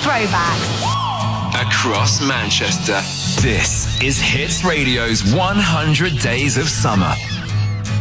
throwbacks. Across Manchester, this is Hits Radio's 100 Days of Summer.